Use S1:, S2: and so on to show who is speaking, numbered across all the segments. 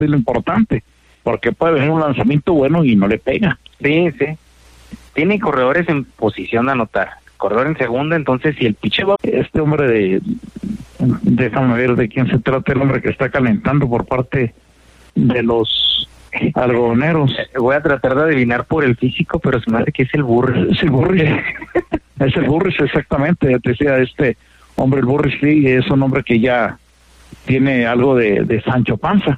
S1: es lo importante, porque puede venir un lanzamiento bueno y no le pega.
S2: Sí. Tiene corredores en posición de anotar, corredor en segunda, entonces si el piche va...
S1: Este hombre déjame ver de quién se trata, el hombre que está calentando por parte de los algodoneros.
S2: Voy a tratar de adivinar por el físico, pero se me hace que es el Burris.
S1: Es el Burris. Es el Burris, exactamente. Te decía este hombre, el Burris, sí, es un hombre que ya tiene algo de Sancho Panza.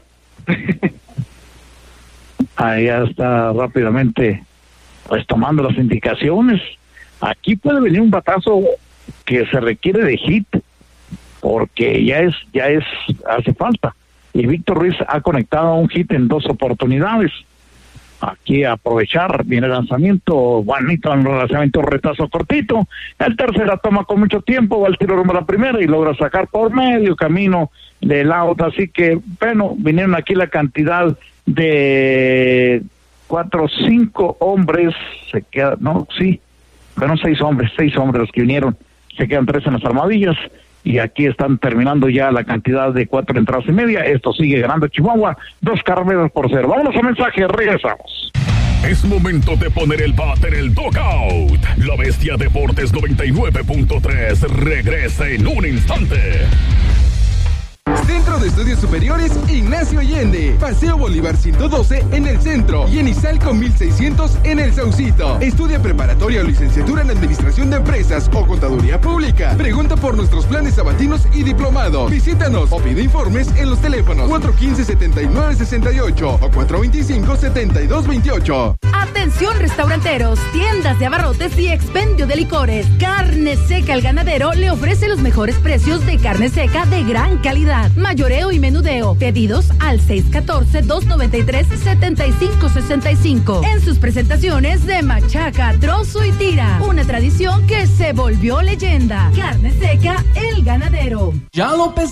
S1: Ahí ya está rápidamente pues tomando las indicaciones. Aquí puede venir un batazo que se requiere de hit, porque ya hace falta. Y Víctor Ruiz ha conectado un hit en 2 oportunidades. Aquí aprovechar, viene el lanzamiento, bonito el lanzamiento, retazo cortito. El tercera toma con mucho tiempo, va el tiro rumbo a la primera y logra sacar por medio camino del out. Así que, bueno, vinieron aquí la cantidad de 4 o 5 hombres, se queda, no, sí, fueron 6 hombres los que vinieron, se quedan 3 en las armadillas. Y aquí están terminando ya la cantidad de 4 entradas y media. Esto sigue ganando Chihuahua, 2-0. Vámonos a mensaje, regresamos.
S3: Es momento de poner el bat en el dugout. La Bestia Deportes 99.3 regresa en un instante.
S4: Centro de Estudios Superiores Ignacio Allende, Paseo Bolívar 112 en el centro y en Izalco 1600 en el Saucito. Estudia preparatoria o licenciatura en Administración de Empresas o Contaduría Pública. Pregunta por nuestros planes sabatinos y diplomados. Visítanos o pide informes en los teléfonos 415-7968 o 425-7228.
S5: Atención restauranteros, tiendas de abarrotes y expendio de licores. Carne Seca El Ganadero le ofrece los mejores precios de carne seca de gran calidad. Mayoreo y menudeo. Pedidos al 614-293-7565. En sus presentaciones de machaca, trozo y tira. Una tradición que se volvió leyenda. Carne Seca El Ganadero.
S6: Ya López